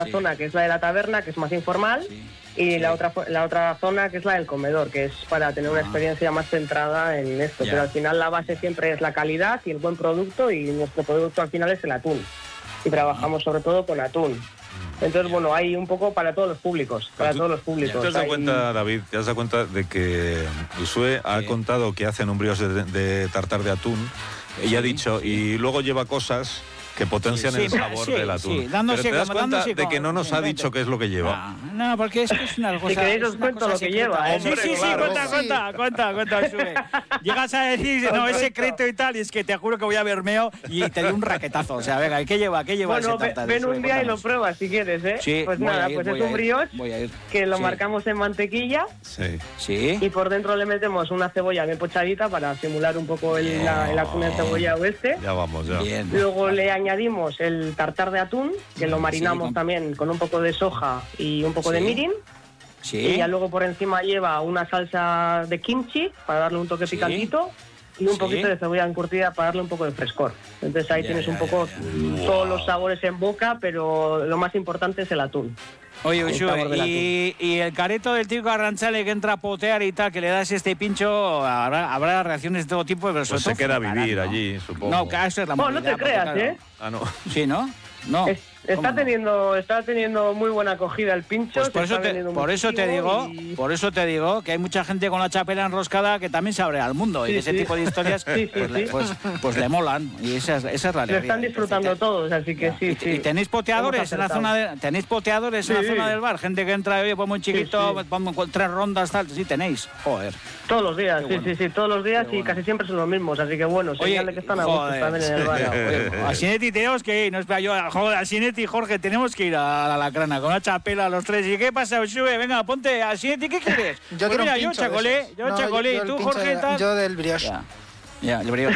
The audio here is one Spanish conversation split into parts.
zona que es la de la taberna, que es más informal, y la otra zona que es la del comedor, que es para tener una experiencia más centrada en esto. Pero al final la base siempre es la calidad y el buen producto, y nuestro producto al final es el atún. Y trabajamos sobre todo con atún. Entonces, bueno, hay un poco para todos los públicos, ¿Te has dado cuenta, David, de que Usue ha contado que hacen un brioche de tartar de atún? Ella ha dicho, y luego lleva cosas que potencian el sabor del atún. Dándose, pero te das cuenta de que no nos ha dicho qué es lo que lleva. No, porque es que es una cosa... Si queréis os cuento lo que lleva. Sí, cuenta, Usue. Llegas a decir, no, es secreto y tal, y es que te juro que voy a Bermeo y te doy un raquetazo. O sea, venga, ¿qué lleva bueno, ese tartar? Ven un día y lo pruebas si quieres, ¿eh? Sí, pues nada, pues es un brioche que lo marcamos en mantequilla. Sí. Y por dentro le metemos una cebolla bien pochadita para simular un poco el atún en cebolla oeste. Ya vamos, ya. Bien. Luego le añadimos el tartar de atún, que lo marinamos también con un poco de soja y un poco de mirin. Sí. Y ya luego por encima lleva una salsa de kimchi para darle un toque picantito y un poquito de cebolla encurtida para darle un poco de frescor. Entonces ahí tienes un poco todos los sabores en boca, pero lo más importante es el atún. Oye, Usue, y el careto del tío Arranchale que entra a potear y tal, que le das este pincho, habrá reacciones de todo tipo, pero pues se queda a vivir allí, supongo. No, eso es la movilidad. No te creas, porque, claro, Ah, no. Sí, ¿no? No. Está teniendo muy buena acogida el pincho. Pues por eso te digo que hay mucha gente con la chapela enroscada que también se abre al mundo, y ese tipo de historias pues le molan, y esa es la alegría. Lo están disfrutando todos, así que sí. ¿Y tenéis poteadores en la zona del bar? Gente que entra, oye, pues muy chiquito, pongo 3 rondas, tal. Sí, tenéis. Joder. Todos los días, sí, todos los días, y casi siempre son los mismos, así que bueno, señal de que están a gusto también en el bar. A Sinetti tenemos que ir, no espera yo, joder, a Sinetti y Jorge, tenemos que ir a la Lacrana con una chapela los tres. ¿Y qué pasa, Usue? Venga, ponte a Sinetti, ¿qué quieres? Yo quiero un pincho. Yo chacolé, y tú, Jorge, tal. Yo del brioche. Ya, el brioche.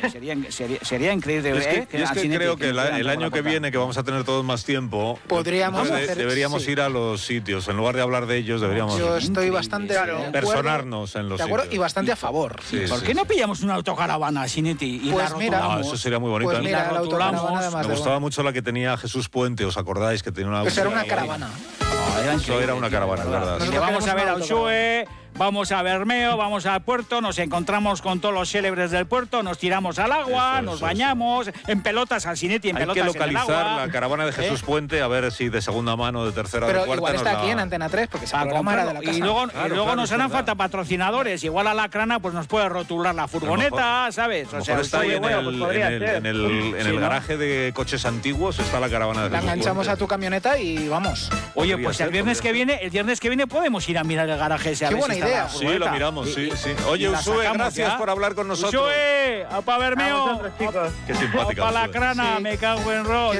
Sería increíble. Es que creo que el año que viene, que vamos a tener todos más tiempo, deberíamos ir a los sitios. En lugar de hablar de ellos, deberíamos... Yo estoy bastante personarnos en los sitios. Y bastante a favor. ¿Por qué no pillamos una autocaravana, Sinetti? Y pues la mira, eso sería muy bonito. Pues mira, la autocaravana me gustaba mucho la que tenía Jesús Puente, ¿os acordáis? Que tenía una... Pues era una caravana. Eso era una caravana, ¿verdad? Vamos a ver a Usue, vamos a Bermeo, vamos al puerto, nos encontramos con todos los célebres del puerto, nos tiramos al agua, nos bañamos, en pelotas al Sinetti, en pelotas en el agua. Hay que localizar la caravana de Jesús Puente, a ver si de segunda mano, de tercera, de cuarta... Pero igual está aquí en Antena 3, porque se programa era de la casa. Y luego nos harán falta patrocinadores, igual a la Crana pues nos puede rotular la furgoneta, ¿sabes? O sea, está ahí en el garaje de coches antiguos, está la caravana de Jesús Puente. La enganchamos a tu camioneta y vamos. Oye, pues el viernes que viene podemos ir a mirar el garaje ese. Qué buena idea. Sí, lo miramos, sí. Oye, Usue, gracias por hablar con nosotros. Usue, a Bermeo. Qué simpática. A la Crana, me cago en Ross.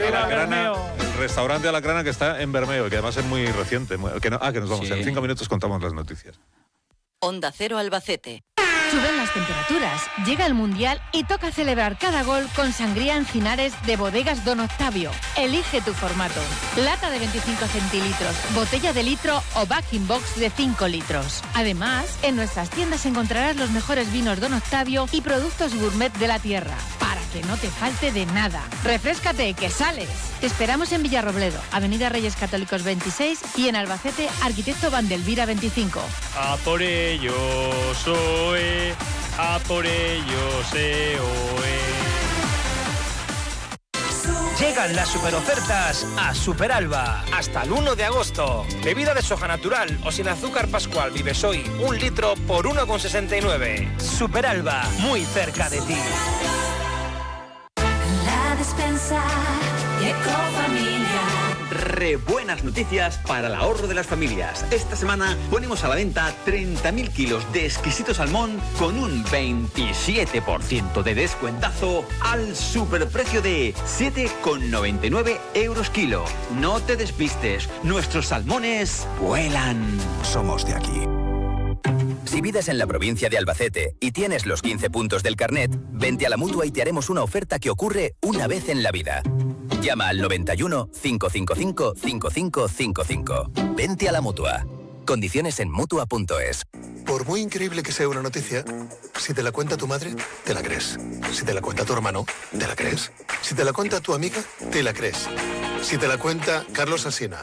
El restaurante de la Crana que está en Bermeo, que además es muy reciente. Que nos vamos. En 5 minutos contamos las noticias. Onda Cero Albacete. Suben las temperaturas, llega el Mundial y toca celebrar cada gol con sangría Encinares de Bodegas Don Octavio. Elige tu formato. Lata de 25 centilitros, botella de litro o backing box de 5 litros. Además, en nuestras tiendas encontrarás los mejores vinos Don Octavio y productos gourmet de la tierra, para que no te falte de nada. Refréscate, que sales. Te esperamos en Villarrobledo, Avenida Reyes Católicos 26 y en Albacete, Arquitecto Vandelvira 25. A por ello soy, a por ello se oe. Llegan las superofertas a Superalba. Hasta el 1 de agosto. Bebida de soja natural o sin azúcar Pascual Vivesoy, 1 litro por 1,69. Superalba, muy cerca de ti. La despensa Ecofamilia. Re buenas noticias para el ahorro de las familias. Esta semana ponemos a la venta 30.000 kilos de exquisito salmón con un 27% de descuentazo al superprecio de 7,99 € kilo. No te despistes, nuestros salmones vuelan. Somos de aquí. Si vives en la provincia de Albacete y tienes los 15 puntos del carnet, vente a la Mutua y te haremos una oferta que ocurre una vez en la vida. Llama al 91 555 5555. Vente a la Mutua. Condiciones en Mutua.es. Por muy increíble que sea una noticia, si te la cuenta tu madre, te la crees. Si te la cuenta tu hermano, te la crees. Si te la cuenta tu amiga, te la crees. Si te la cuenta Carlos Asina.